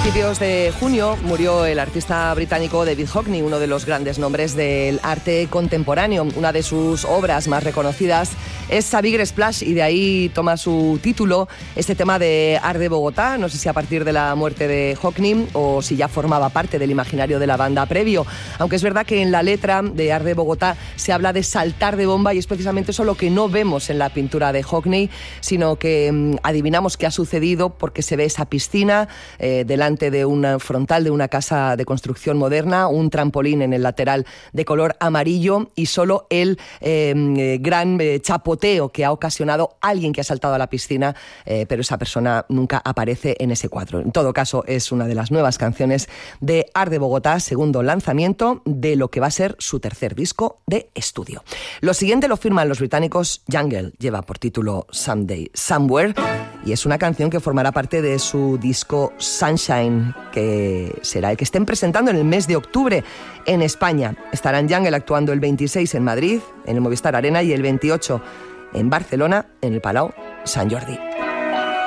principios de junio murió el artista británico David Hockney, uno de los grandes nombres del arte contemporáneo. Una de sus obras más reconocidas es A Bigger Splash, y de ahí toma su título este tema de Art de Bogotá. No sé si a partir de la muerte de Hockney o si ya formaba parte del imaginario de la banda previo, aunque es verdad que en la letra de Art de Bogotá se habla de saltar de bomba, y es precisamente eso lo que no vemos en la pintura de Hockney, sino que adivinamos qué ha sucedido porque se ve esa piscina delante de un frontal de una casa de construcción moderna, un trampolín en el lateral de color amarillo y solo el gran chapoteo que ha ocasionado alguien que ha saltado a la piscina, pero esa persona nunca aparece en ese cuadro. En todo caso, es una de las nuevas canciones de Art de Bogotá, segundo lanzamiento de lo que va a ser su tercer disco de estudio. Lo siguiente lo firman los británicos Jungle, lleva por título Someday Somewhere, y es una canción que formará parte de su disco Sunshine, que será el que estén presentando en el mes de octubre en España. Estarán Jungle actuando el 26 en Madrid, en el Movistar Arena, y el 28 en Barcelona, en el Palau Sant Jordi.